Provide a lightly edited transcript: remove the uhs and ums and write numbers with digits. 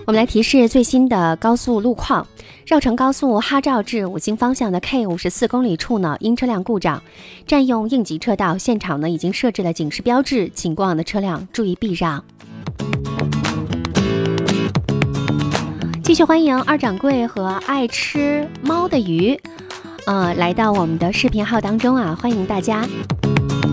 我们来提示最新的高速路况。绕城高速哈赵至武兴方向的 K54公里处呢，因车辆故障占用应急车道，现场呢已经设置了警示标志，请过往的车辆注意避让。继续欢迎二掌柜和爱吃猫的鱼，来到我们的视频号当中啊，欢迎大家。